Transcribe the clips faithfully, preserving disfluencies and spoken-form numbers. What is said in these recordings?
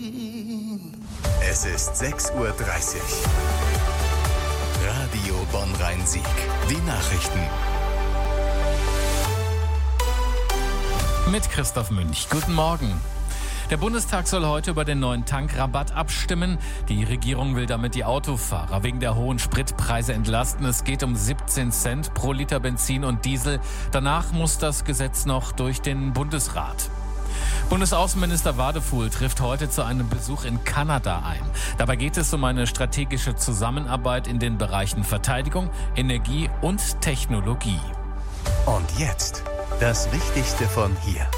Es ist sechs Uhr dreißig. Radio Bonn-Rhein-Sieg. Die Nachrichten. Mit Christoph Münch. Guten Morgen. Der Bundestag soll heute über den neuen Tankrabatt abstimmen. Die Regierung will damit die Autofahrer wegen der hohen Spritpreise entlasten. Es geht um siebzehn Cent pro Liter Benzin und Diesel. Danach muss das Gesetz noch durch den Bundesrat. Bundesaußenminister Wadefuhl trifft heute zu einem Besuch in Kanada ein. Dabei geht es um eine strategische Zusammenarbeit in den Bereichen Verteidigung, Energie und Technologie. Und jetzt das Wichtigste von hier.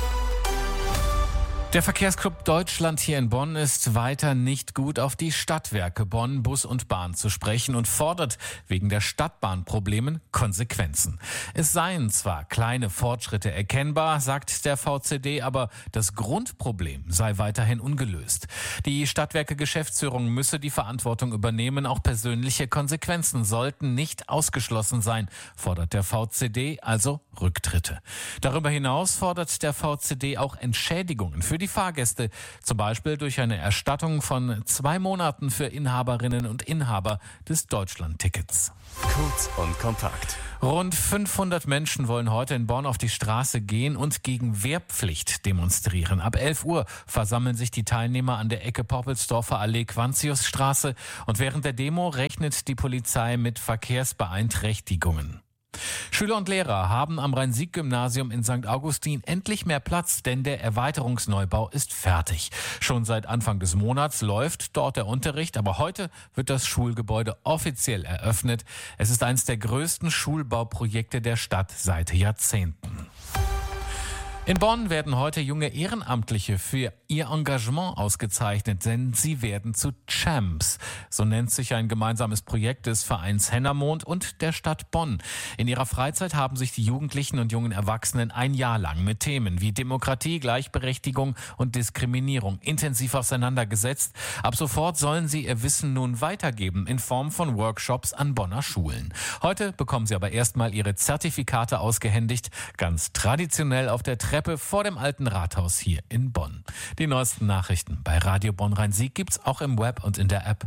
Der Verkehrsclub Deutschland hier in Bonn ist weiter nicht gut auf die Stadtwerke Bonn, Bus und Bahn zu sprechen und fordert wegen der Stadtbahnproblemen Konsequenzen. Es seien zwar kleine Fortschritte erkennbar, sagt der V C D, aber das Grundproblem sei weiterhin ungelöst. Die Stadtwerke-Geschäftsführung müsse die Verantwortung übernehmen, auch persönliche Konsequenzen sollten nicht ausgeschlossen sein, fordert der V C D, also Rücktritte. Darüber hinaus fordert der V C D auch Entschädigungen für die Fahrgäste, zum Beispiel durch eine Erstattung von zwei Monaten für Inhaberinnen und Inhaber des Deutschland-Tickets. Kurz und kompakt. Rund fünfhundert Menschen wollen heute in Bonn auf die Straße gehen und gegen Wehrpflicht demonstrieren. Ab elf Uhr versammeln sich die Teilnehmer an der Ecke Poppelsdorfer Allee Quantiusstraße und während der Demo rechnet die Polizei mit Verkehrsbeeinträchtigungen. Schüler und Lehrer haben am Rhein-Sieg-Gymnasium in Sankt Augustin endlich mehr Platz, denn der Erweiterungsneubau ist fertig. Schon seit Anfang des Monats läuft dort der Unterricht, aber heute wird das Schulgebäude offiziell eröffnet. Es ist eines der größten Schulbauprojekte der Stadt seit Jahrzehnten. In Bonn werden heute junge Ehrenamtliche für ihr Engagement ausgezeichnet, denn sie werden zu Champs. So nennt sich ein gemeinsames Projekt des Vereins Hennermond und der Stadt Bonn. In ihrer Freizeit haben sich die Jugendlichen und jungen Erwachsenen ein Jahr lang mit Themen wie Demokratie, Gleichberechtigung und Diskriminierung intensiv auseinandergesetzt. Ab sofort sollen sie ihr Wissen nun weitergeben in Form von Workshops an Bonner Schulen. Heute bekommen sie aber erstmal ihre Zertifikate ausgehändigt, ganz traditionell auf der Treppe vor dem alten Rathaus hier in Bonn. Die neuesten Nachrichten bei Radio Bonn-Rhein-Sieg gibt's auch im Web und in der App.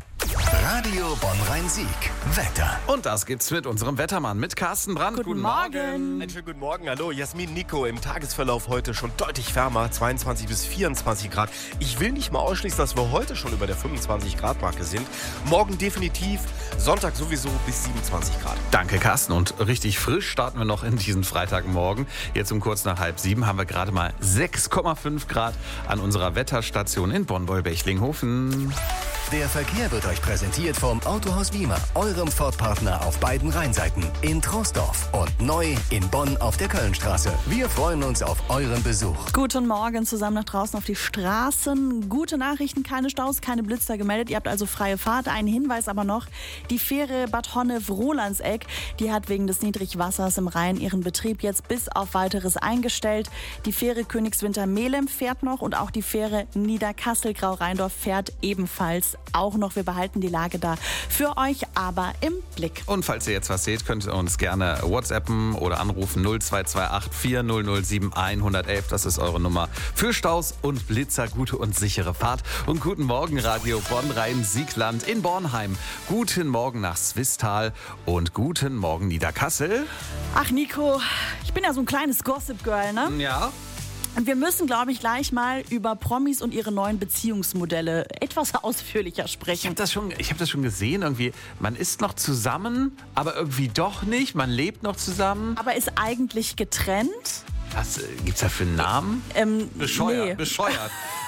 Radio Bonn-Rhein-Sieg. Wetter. Und das gibt's mit unserem Wettermann, mit Carsten Brandt. Guten, guten Morgen. Morgen. Einen schönen guten Morgen. Hallo, Jasmin, Nico. Im Tagesverlauf heute schon deutlich wärmer, zweiundzwanzig bis vierundzwanzig Grad. Ich will nicht mal ausschließen, dass wir heute schon über der fünfundzwanzig Grad Marke sind. Morgen definitiv, Sonntag sowieso bis siebenundzwanzig Grad. Danke, Carsten. Und richtig frisch starten wir noch in diesen Freitagmorgen. Jetzt um kurz nach halb sieben haben wir gerade mal sechs Komma fünf Grad an unserer Wetterstation in Bonn-Beulbechlinghofen. Der Verkehr wird euch präsentiert vom Autohaus Wiemer, eurem Ford-Partner auf beiden Rheinseiten, in Troisdorf und neu in Bonn auf der Kölnstraße. Wir freuen uns auf euren Besuch. Guten Morgen zusammen nach draußen auf die Straßen. Gute Nachrichten, keine Staus, keine Blitzer gemeldet. Ihr habt also freie Fahrt. Ein Hinweis aber noch, die Fähre Bad Honnef-Rolandseck, die hat wegen des Niedrigwassers im Rhein ihren Betrieb jetzt bis auf Weiteres eingestellt. Die Fähre Königswinter-Melem fährt noch und auch die Fähre Niederkassel-Grau-Rheindorf fährt ebenfalls auch noch. Wir behalten die Lage da für euch aber im Blick. Und falls ihr jetzt was seht, könnt ihr uns gerne WhatsAppen oder anrufen null zwei zwei acht vier null null sieben eins eins eins. Das ist eure Nummer für Staus und Blitzer. Gute und sichere Fahrt. Und guten Morgen, Radio Bonn-Rhein-Siegland in Bornheim. Guten Morgen nach Swisttal und guten Morgen Niederkassel. Ach Nico, ich bin ja so ein kleines Gossip-Girl, ne? Ja. Und wir müssen, glaube ich, gleich mal über Promis und ihre neuen Beziehungsmodelle etwas ausführlicher Ich sprechen. habe das schon, ich habe das schon gesehen. Irgendwie, man ist noch zusammen, aber irgendwie doch nicht. Man lebt noch zusammen. Aber ist eigentlich getrennt? Was äh, gibt's da für einen Namen? Ähm, Bescheuert. nee. Bescheuert.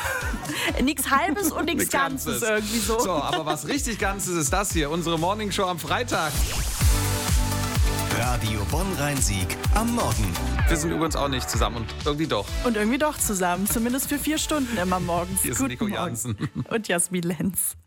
Nichts Halbes und nichts Nix Ganzes irgendwie so. So, aber was richtig Ganzes ist das hier, unsere Morningshow am Freitag. Radio Bonn-Rhein-Sieg am Morgen. Wir sind übrigens auch nicht zusammen und irgendwie doch. Und irgendwie doch zusammen, zumindest für vier Stunden immer morgens. Hier ist Guten Nico Morgen. Jansen. Und Jasmin Lenz.